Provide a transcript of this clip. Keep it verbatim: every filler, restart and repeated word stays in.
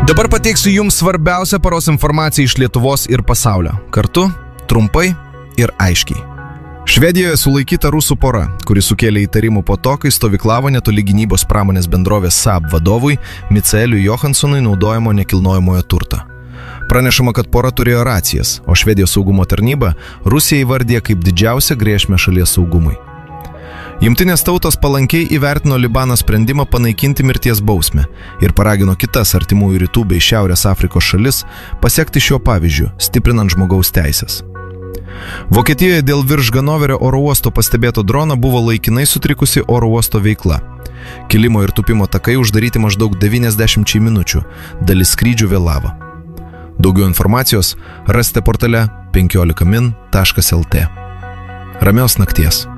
Dabar pateiksiu jums svarbiausią paros informaciją iš Lietuvos ir pasaulio. Kartu, trumpai ir aiškiai. Švedijoje sulaikyta rusų pora, kuri sukėlė įtarimų po to, kai stovyklavo netoli gynybos pramonės bendrovės Saab vadovui Michaeliui Johanssonui naudojamo nekilnojamojo turto. Pranešama, kad pora turėjo racijas, o Švedijos saugumo tarnyba Rusiją įvardė kaip didžiausią grėsmę šalies saugumui. Jungtinės tautos palankiai įvertino Libano sprendimą panaikinti mirties bausmę ir paragino kitas artimųjų rytų bei Šiaurės Afrikos šalis pasiekti šiuo pavyzdžiu, stiprinant žmogaus teisės. Vokietijoje dėl virš Ganoverio oro uosto pastebėto drono buvo laikinai sutrikusi oro uosto veikla. Kilimo ir tupimo takai uždaryti maždaug devyniasdešimt minučių, dalis skrydžių vėlavo. Daugiau informacijos rasite portale penkiolika min taškas el tė. Ramios nakties.